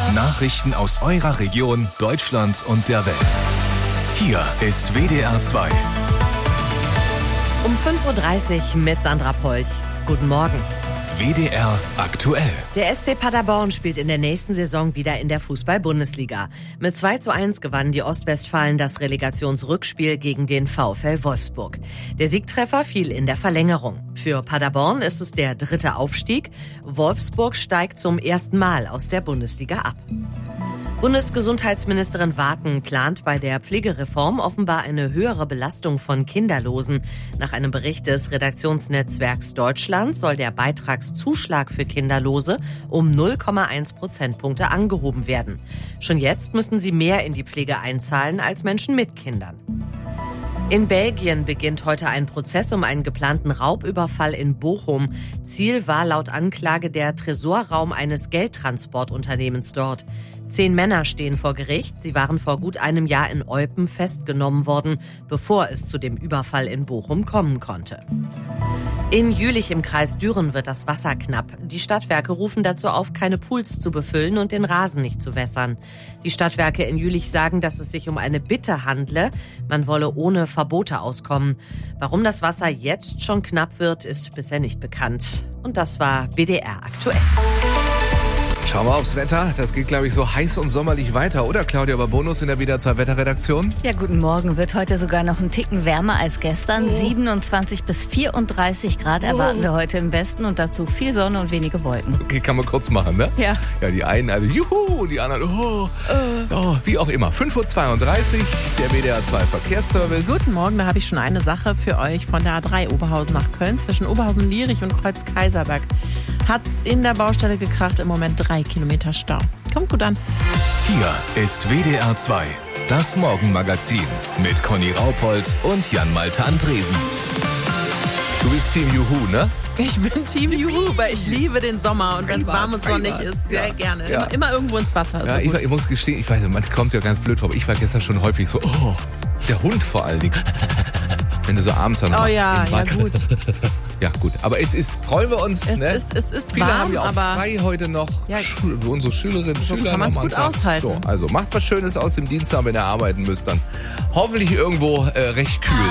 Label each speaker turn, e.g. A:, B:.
A: Nachrichten aus eurer Region, Deutschland und der Welt. Hier ist WDR 2.
B: Um 5.30 Uhr mit Sandra Polch. Guten Morgen.
A: WDR aktuell.
B: Der SC Paderborn spielt in der nächsten Saison wieder in der Fußball-Bundesliga. Mit 2:1 gewannen die Ostwestfalen das Relegationsrückspiel gegen den VfL Wolfsburg. Der Siegtreffer fiel in der Verlängerung. Für Paderborn ist es der 3. Aufstieg. Wolfsburg steigt zum ersten Mal aus der Bundesliga ab. Bundesgesundheitsministerin Waken plant bei der Pflegereform offenbar eine höhere Belastung von Kinderlosen. Nach einem Bericht des Redaktionsnetzwerks Deutschland soll der Beitragszuschlag für Kinderlose um 0,1 Prozentpunkte angehoben werden. Schon jetzt müssen sie mehr in die Pflege einzahlen als Menschen mit Kindern. In Belgien beginnt heute ein Prozess um einen geplanten Raubüberfall in Bochum. Ziel war laut Anklage der Tresorraum eines Geldtransportunternehmens dort. 10 Männer stehen vor Gericht. Sie waren vor gut einem Jahr in Eupen festgenommen worden, bevor es zu dem Überfall in Bochum kommen konnte. In Jülich im Kreis Düren wird das Wasser knapp. Die Stadtwerke rufen dazu auf, keine Pools zu befüllen und den Rasen nicht zu wässern. Die Stadtwerke in Jülich sagen, dass es sich um eine Bitte handle. Man wolle ohne Verbote auskommen. Warum das Wasser jetzt schon knapp wird, ist bisher nicht bekannt. Und das war WDR aktuell.
C: Schauen wir aufs Wetter. Das geht, glaube ich, so heiß und sommerlich weiter, oder Claudia Babonus in der WDR 2 Wetterredaktion?
D: Ja, guten Morgen. Wird heute sogar noch ein Ticken wärmer als gestern. 27 bis 34 Grad erwarten wir heute im Westen und dazu viel Sonne und wenige Wolken.
C: Okay, kann man kurz machen, ne?
D: Ja.
C: Ja, die einen, also juhu, die anderen, wie auch immer. 5.32 Uhr, der WDR 2 Verkehrsservice.
E: Guten Morgen, da habe ich schon eine Sache für euch von der A3 Oberhausen nach Köln. Zwischen Oberhausen-Lierich und Kreuz-Kaiserberg hat's in der Baustelle gekracht. Im Moment 3 Kilometer Stau. Kommt gut an.
A: Hier ist WDR 2, das Morgenmagazin mit Conny Raupold und Jan-Malte Andresen.
C: Du bist Team Juhu, ne?
E: Ich bin Team Juhu, weil ich liebe den Sommer und wenn es warm und sonnig ist, sehr gerne.
C: Ja.
E: Immer irgendwo ins Wasser.
C: Ja, ich muss gestehen, ich weiß, man kommt ja ganz blöd vor, aber ich war gestern schon häufig so, der Hund vor allen Dingen. Wenn du so abends dann
E: ja gut.
C: Ja gut, aber freuen wir uns.
E: Es ist
C: Viele
E: warm,
C: haben ja auch
E: aber
C: frei heute noch.
E: Ja,
C: unsere Schülerinnen und
E: so
C: Schüler.
E: kann man es gut
C: Tag.
E: aushalten.
C: So, also macht was Schönes aus dem Dienstag, wenn ihr arbeiten müsst, dann hoffentlich irgendwo recht kühl.